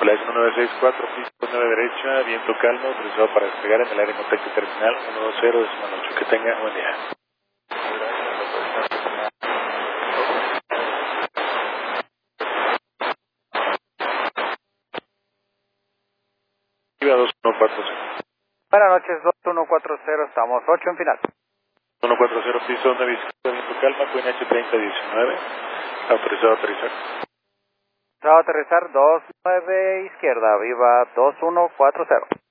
Hola, es 1964, piso 9 derecha, viento calmo, autorizado para despegar en el área de contacto terminal 120 de semana 8. Que tenga buen día. Iba 2140. Buenas noches, 2140, estamos 8 en final. 140, piso 9 izquierda, viento calma, QNH 3019, autorizado a aterrizar. Autorizado a aterrizar 29 izquierda, viva 2140.